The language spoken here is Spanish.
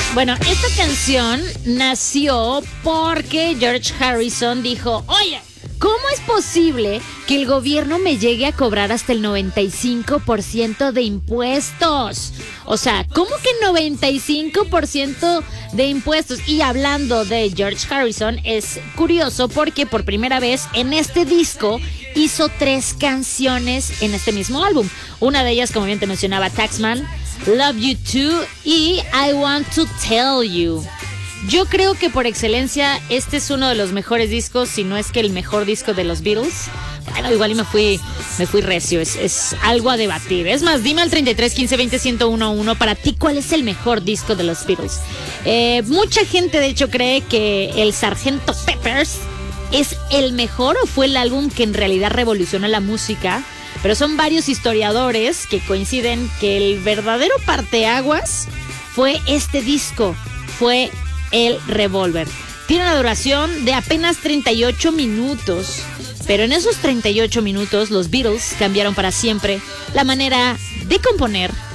Bueno, esta canción nació porque George Harrison dijo, oye, ¿cómo es posible que el gobierno me llegue a cobrar hasta el 95% de impuestos? O sea, ¿cómo que 95% de impuestos? Y hablando de George Harrison, es curioso porque por primera vez en este disco hizo 3 canciones en este mismo álbum. Una de ellas, como bien te mencionaba, Taxman, Love You Too y I Want to Tell You. Yo creo que por excelencia este es uno de los mejores discos, si no es que el mejor disco de los Beatles. Bueno, igual y me fui recio, es algo a debatir. Es más, dime al 33 15 20 1011 para ti cuál es el mejor disco de los Beatles. Mucha gente de hecho cree que el Sargento Peppers es el mejor o fue el álbum que en realidad revolucionó la música. Pero son varios historiadores que coinciden que el verdadero parteaguas fue este disco, fue el Revolver. Tiene una duración de apenas 38 minutos, pero en esos 38 minutos los Beatles cambiaron para siempre la manera de componer,